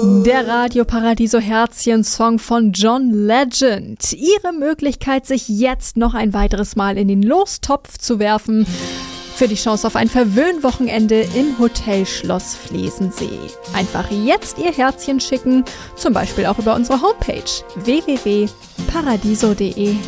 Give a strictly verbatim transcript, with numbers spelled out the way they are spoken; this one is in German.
Der Radio Paradiso Herzchen-Song von John Legend. Ihre Möglichkeit, sich jetzt noch ein weiteres Mal in den Lostopf zu werfen, für die Chance auf ein Verwöhnwochenende im Hotel Schloss Flesensee. Einfach jetzt Ihr Herzchen schicken, zum Beispiel auch über unsere Homepage w w w punkt paradiso punkt de.